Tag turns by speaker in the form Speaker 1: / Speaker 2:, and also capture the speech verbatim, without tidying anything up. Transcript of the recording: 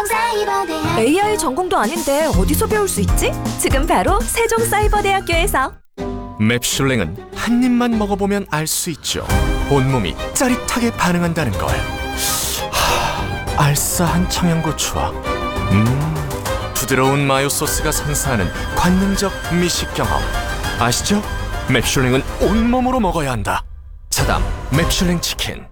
Speaker 1: 세종사이버대학.
Speaker 2: 에이아이 전공도 아닌데 어디서 배울 수 있지? 지금 바로 세종사이버대학교에서.
Speaker 3: 맵슐랭은 한 입만 먹어보면 알 수 있죠. 온몸이 짜릿하게 반응한다는 걸. 하, 알싸한 청양고추와 음, 부드러운 마요 소스가 선사하는 관능적 미식 경험. 아시죠? 맵슐랭은 온몸으로 먹어야 한다. 차담 맵슐랭 치킨.